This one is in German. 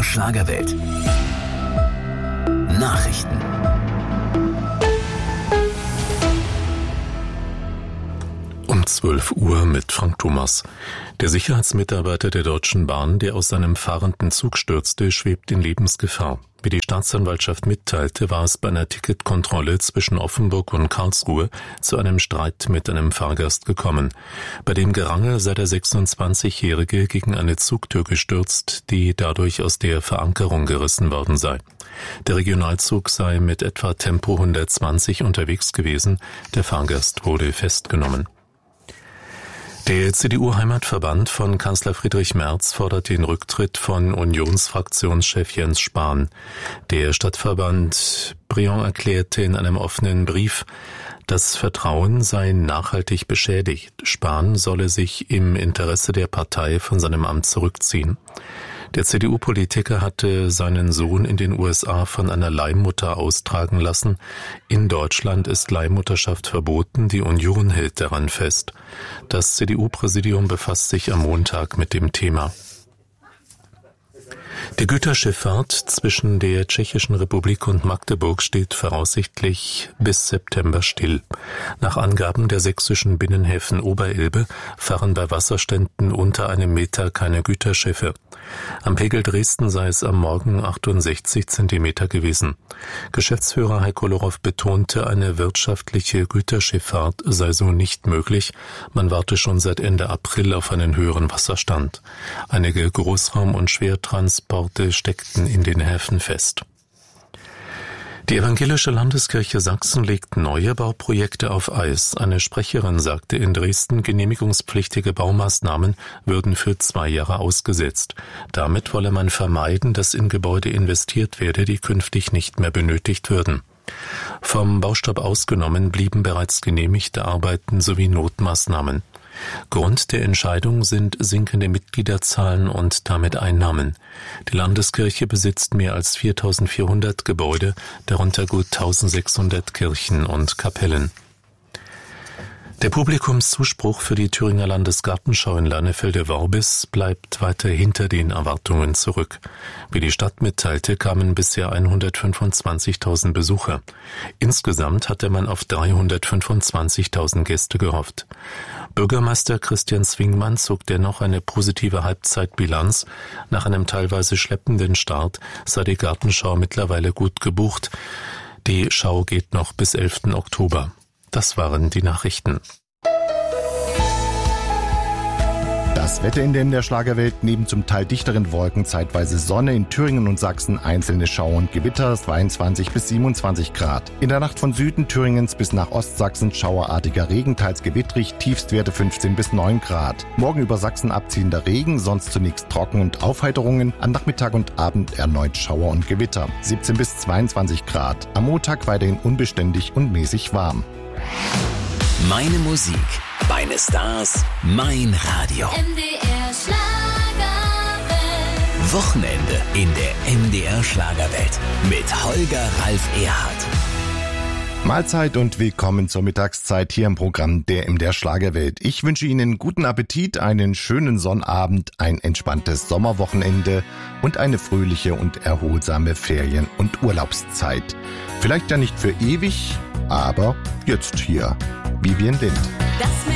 Schlagerwelt. Nachrichten. Um 12 Uhr mit Frank Thomas. Der Sicherheitsmitarbeiter der Deutschen Bahn, der aus seinem fahrenden Zug stürzte, schwebt in Lebensgefahr. Wie die Staatsanwaltschaft mitteilte, war es bei einer Ticketkontrolle zwischen Offenburg und Karlsruhe zu einem Streit mit einem Fahrgast gekommen. Bei dem Gerangel sei der 26-Jährige gegen eine Zugtür gestürzt, die dadurch aus der Verankerung gerissen worden sei. Der Regionalzug sei mit etwa Tempo 120 unterwegs gewesen. Der Fahrgast wurde festgenommen. Der CDU-Heimatverband von Kanzler Friedrich Merz fordert den Rücktritt von Unionsfraktionschef Jens Spahn. Der Stadtverband Briand erklärte in einem offenen Brief, das Vertrauen sei nachhaltig beschädigt. Spahn solle sich im Interesse der Partei von seinem Amt zurückziehen. Der CDU-Politiker hatte seinen Sohn in den USA von einer Leihmutter austragen lassen. In Deutschland ist Leihmutterschaft verboten, die Union hält daran fest. Das CDU-Präsidium befasst sich am Montag mit dem Thema. Die Güterschifffahrt zwischen der Tschechischen Republik und Magdeburg steht voraussichtlich bis September still. Nach Angaben der sächsischen Binnenhäfen Oberelbe fahren bei Wasserständen unter 1 Meter keine Güterschiffe. Am Pegel Dresden sei es am Morgen 68 Zentimeter gewesen. Geschäftsführer Heiko Lorow betonte, eine wirtschaftliche Güterschifffahrt sei so nicht möglich. Man warte schon seit Ende April auf einen höheren Wasserstand. Einige Großraum- und Schwertransporte steckten in den Häfen fest. Die Evangelische Landeskirche Sachsen legt neue Bauprojekte auf Eis. Eine Sprecherin sagte in Dresden, genehmigungspflichtige Baumaßnahmen würden für 2 Jahre ausgesetzt. Damit wolle man vermeiden, dass in Gebäude investiert werde, die künftig nicht mehr benötigt würden. Vom Baustopp ausgenommen blieben bereits genehmigte Arbeiten sowie Notmaßnahmen. Grund der Entscheidung sind sinkende Mitgliederzahlen und damit Einnahmen. Die Landeskirche besitzt mehr als 4.400 Gebäude, darunter gut 1.600 Kirchen und Kapellen. Der Publikumszuspruch für die Thüringer Landesgartenschau in Leinefelde-Worbis bleibt weiter hinter den Erwartungen zurück. Wie die Stadt mitteilte, kamen bisher 125.000 Besucher. Insgesamt hatte man auf 325.000 Gäste gehofft. Bürgermeister Christian Zwingmann zog dennoch eine positive Halbzeitbilanz. Nach einem teilweise schleppenden Start sei die Gartenschau mittlerweile gut gebucht. Die Schau geht noch bis 11. Oktober. Das waren die Nachrichten. Das Wetter in der MDR Schlagerwelt: neben zum Teil dichteren Wolken zeitweise Sonne, in Thüringen und Sachsen einzelne Schauer und Gewitter, 22 bis 27 Grad. In der Nacht von Süden Thüringens bis nach Ostsachsen schauerartiger Regen, teils gewittrig, Tiefstwerte 15 bis 9 Grad. Morgen über Sachsen abziehender Regen, sonst zunächst trocken und Aufheiterungen, am Nachmittag und Abend erneut Schauer und Gewitter, 17 bis 22 Grad. Am Montag weiterhin unbeständig und mäßig warm. Meine Musik, meine Stars, mein Radio. MDR Schlagerwelt. Wochenende in der MDR Schlagerwelt mit Holger Ralf Erhardt. Mahlzeit und willkommen zur Mittagszeit hier im Programm der MDR Schlagerwelt. Ich wünsche Ihnen guten Appetit, einen schönen Sonnabend, ein entspanntes Sommerwochenende und eine fröhliche und erholsame Ferien- und Urlaubszeit. Vielleicht ja nicht für ewig, aber jetzt hier Vivien Lind.